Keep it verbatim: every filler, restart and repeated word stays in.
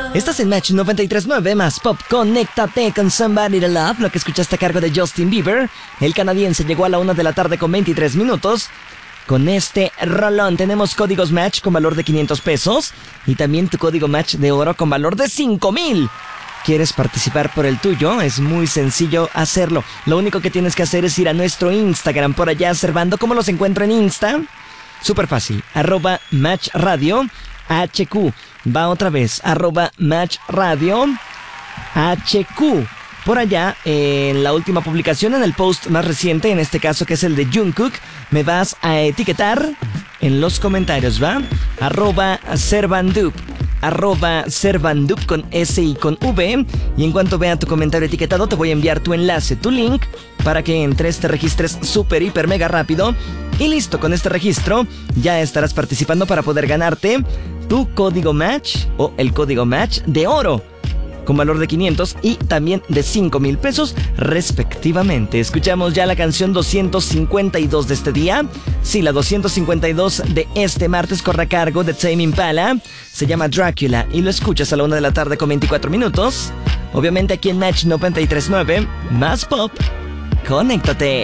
Estás en Match noventa y tres punto nueve más Pop. Conéctate con Somebody to Love. Lo que escuchaste a cargo de Justin Bieber. El canadiense llegó a la una de la tarde con veintitrés minutos. Con este rolón tenemos códigos Match con valor de quinientos pesos. Y también tu código Match de oro con valor de cinco mil. ¿Quieres participar por el tuyo? Es muy sencillo hacerlo. Lo único que tienes que hacer es ir a nuestro Instagram. Por allá, Servando. ¿Cómo los encuentro en Insta? Súper fácil. Arroba Match Radio H Q. Va otra vez. Arroba Match Radio H Q. Por allá, en la última publicación, en el post más reciente, en este caso que es el de Jungkook, me vas a etiquetar en los comentarios, ¿va? Arroba Servandup. Arroba Servandup con S y con V. Y en cuanto vea tu comentario etiquetado, te voy a enviar tu enlace, tu link, para que entres, te registres súper, hiper, mega rápido. Y listo, con este registro ya estarás participando para poder ganarte tu código Match o el código Match de oro con valor de quinientos y también de cinco mil pesos respectivamente. Escuchamos ya la canción doscientos cincuenta y dos de este día. Sí, la doscientos cincuenta y dos de este martes corre a cargo de Tame Impala. Se llama Dracula y lo escuchas a la una de la tarde con veinticuatro minutos. Obviamente aquí en Match noventa y tres punto nueve más Pop. Conéctate.